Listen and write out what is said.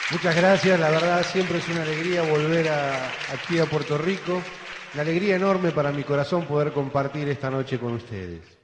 Muchas gracias, la verdad siempre es una alegría volver aquí a Puerto Rico. Una alegría enorme para mi corazón poder compartir esta noche con ustedes.